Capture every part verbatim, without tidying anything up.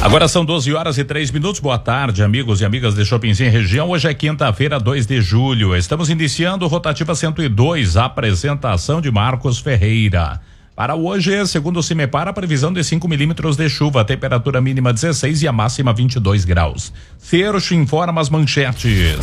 Agora são doze horas e três minutos. Boa tarde, amigos e amigas de Shoppingzinho Região. Hoje é quinta-feira, dois de julho. Estamos iniciando Rotativa cento e dois, a apresentação de Marcos Ferreira. Para hoje, segundo o CIMEPAR, a previsão de cinco milímetros de chuva, a temperatura mínima dezesseis e a máxima vinte e dois graus. Fercho informa as manchetes.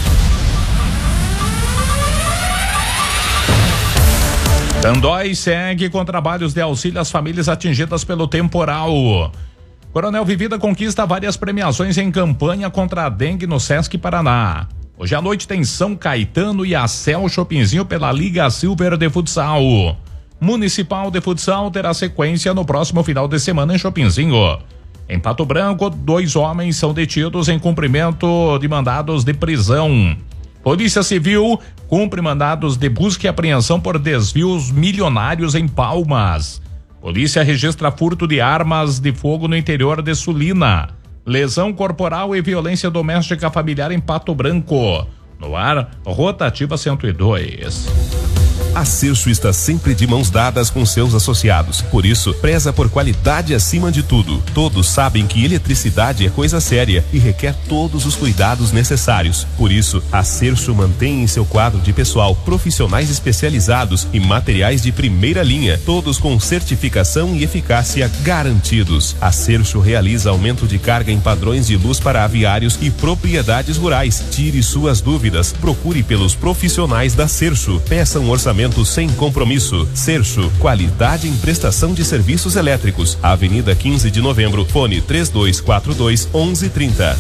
Tandói segue com trabalhos de auxílio às famílias atingidas pelo temporal. Coronel Vivida conquista várias premiações em campanha contra a dengue no Sesc Paraná. Hoje à noite tem São Caetano e a Cel Shoppingzinho pela Liga Silver de Futsal. Municipal de Futsal terá sequência no próximo final de semana em Shoppingzinho. Em Pato Branco, dois homens são detidos em cumprimento de mandados de prisão. Polícia Civil cumpre mandados de busca e apreensão por desvios milionários em Palmas. Polícia registra furto de armas de fogo no interior de Sulina. Lesão corporal e violência doméstica familiar em Pato Branco. No ar, Rotativa cento e dois. A Sercho está sempre de mãos dadas com seus associados. Por isso, preza por qualidade acima de tudo. Todos sabem que eletricidade é coisa séria e requer todos os cuidados necessários. Por isso, a Sercho mantém em seu quadro de pessoal profissionais especializados e materiais de primeira linha, todos com certificação e eficácia garantidos. A Sercho realiza aumento de carga em padrões de luz para aviários e propriedades rurais. Tire suas dúvidas. Procure pelos profissionais da Sercho. Peça um orçamento sem compromisso. Sercho, qualidade em prestação de serviços elétricos. Avenida quinze de novembro, fone três dois quatro dois, onze trinta.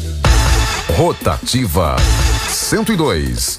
Rotativa cento e dois.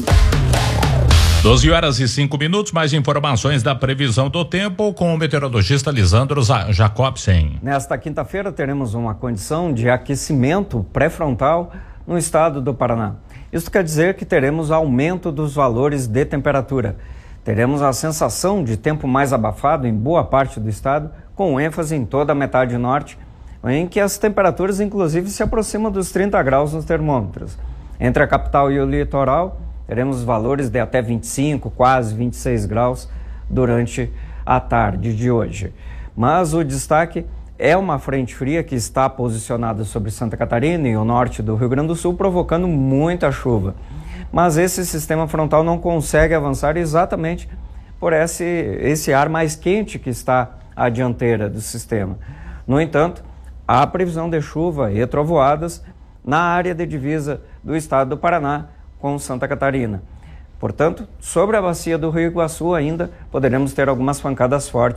doze horas e cinco minutos, mais informações da previsão do tempo com o meteorologista Lisandro Jacobsen. Nesta quinta-feira teremos uma condição de aquecimento pré-frontal no estado do Paraná. Isso quer dizer que teremos aumento dos valores de temperatura. Teremos a sensação de tempo mais abafado em boa parte do estado, com ênfase em toda a metade norte, em que as temperaturas inclusive se aproximam dos trinta graus nos termômetros. Entre a capital e o litoral, teremos valores de até vinte e cinco, quase vinte e seis graus durante a tarde de hoje. Mas o destaque é uma frente fria que está posicionada sobre Santa Catarina e o norte do Rio Grande do Sul, provocando muita chuva. Mas esse sistema frontal não consegue avançar exatamente por esse, esse ar mais quente que está à dianteira do sistema. No entanto, há previsão de chuva e trovoadas na área de divisa do estado do Paraná com Santa Catarina. Portanto, sobre a bacia do Rio Iguaçu ainda poderemos ter algumas pancadas fortes